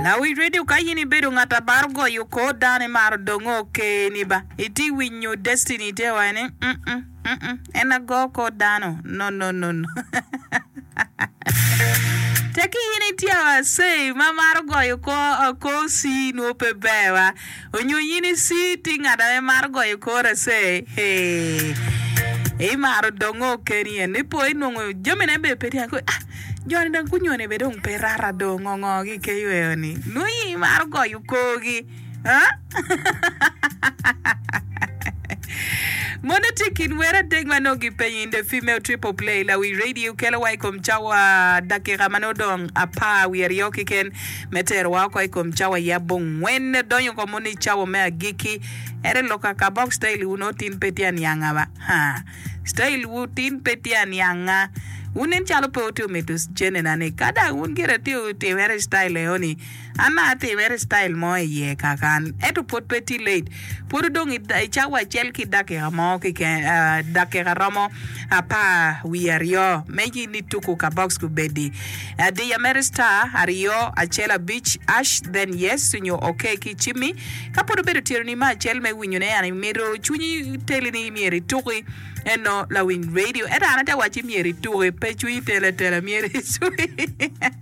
Lawi radio ka yini bedo ngata bargo yuko dane mar dongo ke ni ba. Iti winyo destiny te wane. Ena go ko dano. No. Teki yini tiawa say mamar go yuko ko si no pebewa. Onyo yini si tingada mar go yuko re say. Hey. Mar dongo ke ni ne po inongo jomene be peti ko Joni dan kunyone be dong perara dongo ngogi ke yoni. Nui mar go yukogi. Monetikin wera degma nogi pay in the female triple play la we radio kela wai kom chawa dakika manodong apa we rioki ken meter wako ai kom chawa ya bon when donyo komoni chawa mea giki ere loka ka box style unotin petian yanga ba ha style utin petian yanga unen chalo poto metus jenenane kada un gira tiu te very style leoni ana te very style mo ye kakan etu pot peti late puru dong chawa chelki dake mo ki dake ramo apa we are yo meji ni tuku ka box ku bedi the Ameristar ario achela beach ash then yes sunyo okay ki chimi kapuru bedu tirni ma chel me winyune ani miro chuni telini mieri tuki eno la win radio eta anata wachi mieri tuki pechui tele mieri sui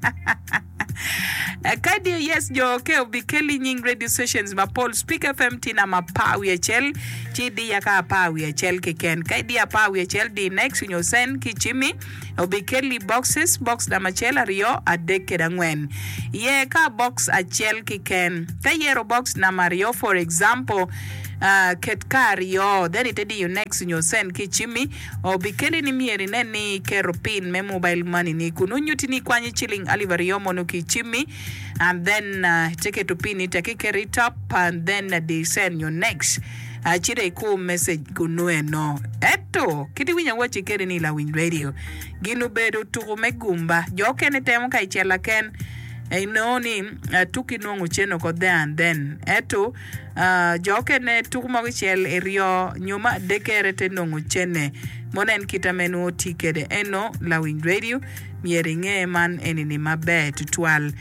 Kadi yes jo ke obi keli nying radio stations ma Paul Speak FM tina ma pawi chel chidi yaka pawi chel keken kadi ya pawi chel di next unyo sen kichimi obi keli box da machela rio adeke dangwen ye ka box a chel keken kayero box na mario for example ketkario then it you next in your send kichimi obikeli ni mieri neni keropin me mobile money ni kununyuti ni kwanyi chilling alivario mono kichimi and then take it to pin it take it up and then they send your next chire ku message kunue no eto kiti winya wachi keri ni la win radio ginu bedo tuku megumba joke ne temo kai chela ken noni tuki nongu cheno ko then eto joke ne tukuma wichel erio nyuma dekere te nongu chene monen kitamenu tikede eno la win radio mieringe man enini mabe tutual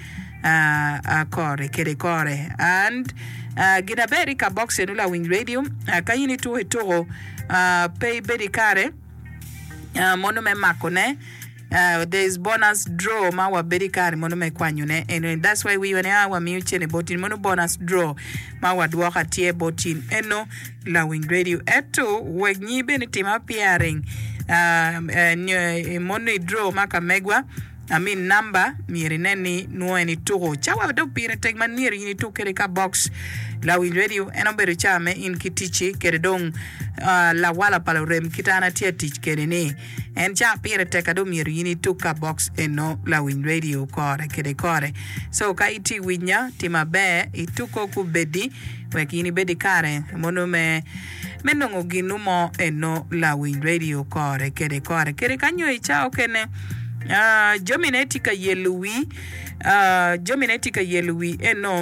kore and gina beri ka box enu la win radio kayini tu hetoro pay beri kare mono me makone there's bonus draw ma wa beri kare mono me kwanyune and that's why we wane wa miuche ne botin mono bonus draw ma wa dwaka tie botin eno la win radio eto wenyi beni tima piaring mono draw maka megwa number mieri neni nueni tuko chawa do pire tegman mieri ni tukere ka box la win radio eno beru chame in kitichi kere dong la wala palorem kitana tia tich kere ni en cha pire teka do mieri ni tuka box eno la win radio kore so ka iti winya tima be ituko ku bedi wekini bedi kare mono menongo ginumo eno la win radio kore kanyo ichao kene Jominetika yelui eno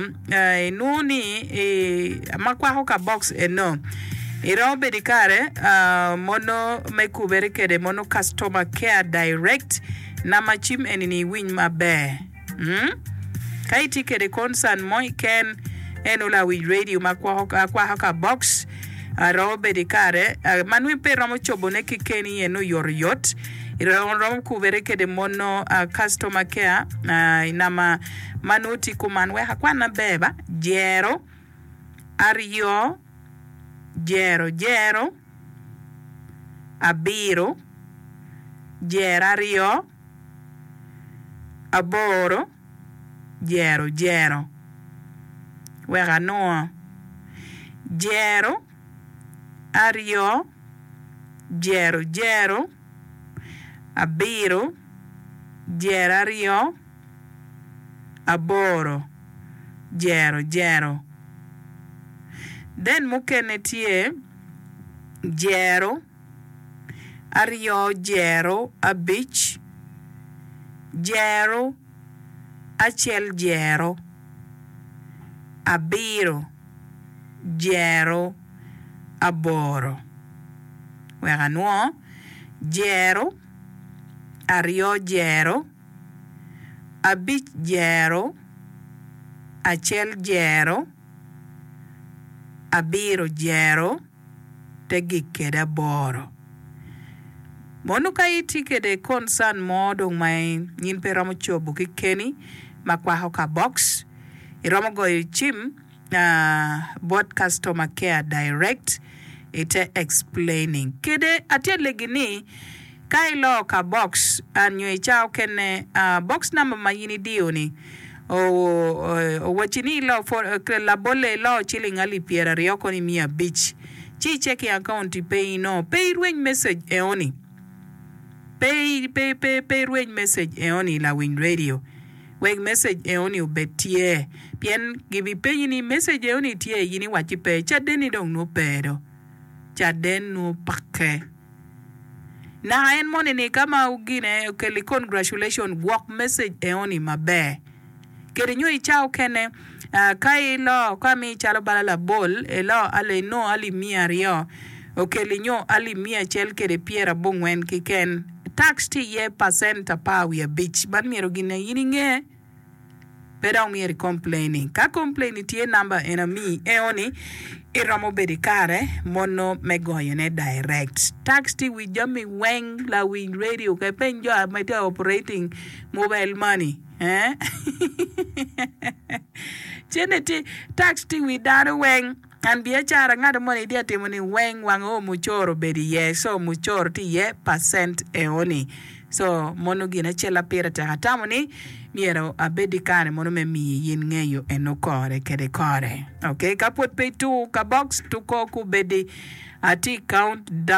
nuni makwa hoka box eno irobe dikare mono mekubere kede mono customer care direct na machim enini win mabe kaiti kede concern moi ken eno la wi radio makwa hoka box robe dikare manwi pe ramo chobo ne kikeni eno yoryot Irorom kubere kede mono customer care inama manuti kumanwe hakwana beba jero ario jero abiro jerario aboro jero wega noa jero ario jero abiro jerario aboro jero then mukene tie jero ario jero abich jero achiel jero abiro jero aboro wega nuo jero ario jero abich jero achiel jero, abiro jero, tegi keda boro. Monu ka iti kede concern modo mai nyin pe ramo chobo ki keni makwa hoka box. Iramo go chim bot customer care direct ite explaining. Kede atia legini kai lo ka box anyo ichao kene box number mayini dio ni. O wachini lo for la bole lo chilling ali piera rioko ni mia beach. Chi cheki account pay no pay ring message eoni. Pay ring message eoni la wing radio. Wing message eoni ubetie. Pien gibi pay ni message eoni tie yini wachi pay. Chadeni dong no pedo. Chaden no pake. Na en moni ni kama ugine ukeli congratulation work message eoni mabe. Keri nyo ichao kene kai lo kami chalo bala la bol elo ale no ali mia rio okeli nyo ali mia chel kere piera bongwen kiken tax ti ye percent pa we bitch ban miero gine yininge pero mieri complaining ka complain ti number enemy eoni iramo bedikare mono megoyene direct tax ti we jami weng la wing radio ka penjo amete operating mobile money Cheneti tax ti we dano weng and be a chara ngada money dia timoni weng wango muchoro bedi ye so muchoro ti ye percent eoni so mono gina chela pera ta hatamoni miero abedi kane mono me mi yin ngeyo enokore kede kore okay kapot pe tu ka box tu ko ku bedi ati count down